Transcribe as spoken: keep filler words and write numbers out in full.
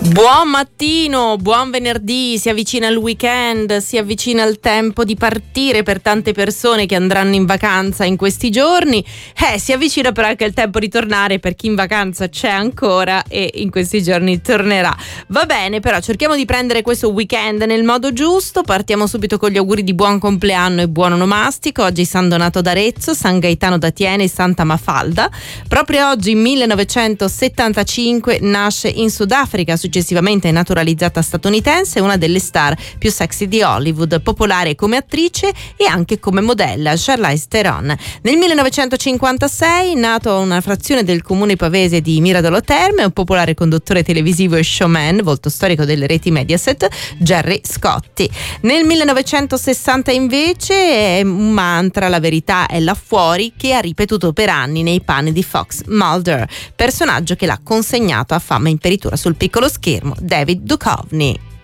Buon mattino, buon venerdì, si avvicina il weekend, si avvicina il tempo di partire per tante persone che andranno in vacanza in questi giorni. Eh, si avvicina però anche il tempo di tornare per chi in vacanza c'è ancora e in questi giorni tornerà. Va bene, però cerchiamo di prendere questo weekend nel modo giusto. Partiamo subito con gli auguri di buon compleanno e buon onomastico. Oggi San Donato d'Arezzo, San Gaetano da Tiene e Santa Mafalda. Proprio oggi, millenovecentosettantacinque, nasce in Sudafrica, successivamente naturalizzata statunitense, una delle star più sexy di Hollywood, popolare come attrice e anche come modella, Charlize Theron. Nel millenovecentocinquantasei, nato a una frazione del comune pavese di Miradolo Terme, un popolare conduttore televisivo e showman, volto storico delle reti Mediaset, Gerry Scotti. Nel millenovecentosessanta invece è un mantra, la verità è là fuori, che ha ripetuto per anni nei panni di Fox Mulder, personaggio che l'ha consegnato a fama in peritura sul piccolo schermo, David Duchovny.